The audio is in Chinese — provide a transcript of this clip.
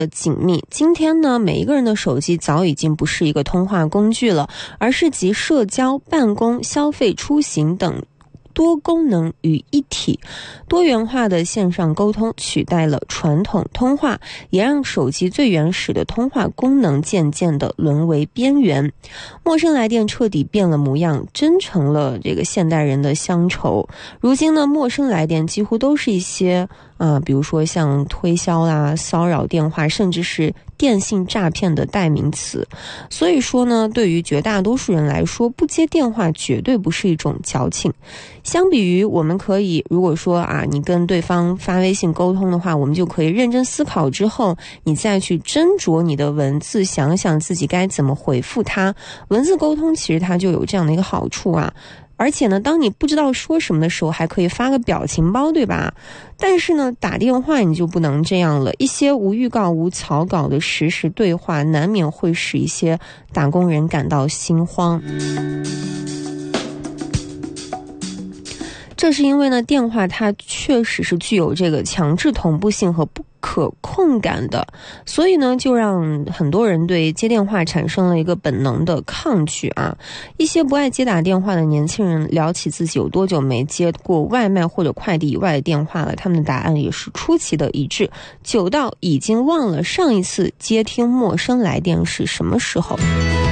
紧密。今天呢，每一个人的手机早已经不是一个通话工具了，而是集社交、办公、消费、出行等多功能于一体，多元化的线上沟通取代了传统通话，也让手机最原始的通话功能渐渐的沦为边缘。陌生来电彻底变了模样，真成了这个现代人的乡愁。如今呢，陌生来电几乎都是一些比如说像推销啦、骚扰电话，甚至是电信诈骗的代名词。所以说呢，对于绝大多数人来说，不接电话绝对不是一种矫情。相比于我们可以，如果说你跟对方发微信沟通的话，我们就可以认真思考之后，你再去斟酌你的文字，想想自己该怎么回复他。文字沟通其实它就有这样的一个好处而且呢，当你不知道说什么的时候，还可以发个表情包，对吧？但是呢，打电话你就不能这样了。一些无预告、无草稿的实时对话，难免会使一些打工人感到心慌。这是因为呢，电话它确实是具有这个强制同步性和不可控感的，所以呢，就让很多人对接电话产生了一个本能的抗拒一些不爱接打电话的年轻人聊起自己有多久没接过外卖或者快递以外的电话了，他们的答案也是出奇的一致，久到已经忘了上一次接听陌生来电是什么时候。